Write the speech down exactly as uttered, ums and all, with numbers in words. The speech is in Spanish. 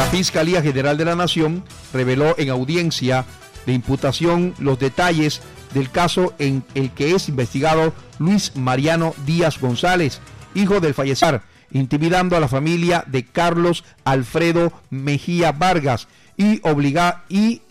La Fiscalía General de la Nación reveló en audiencia de imputación los detalles del caso en el que es investigado Luis Mariano Díaz González, hijo del fallecido, intimidando a la familia de Carlos Alfredo Mejía Vargas y, obliga, y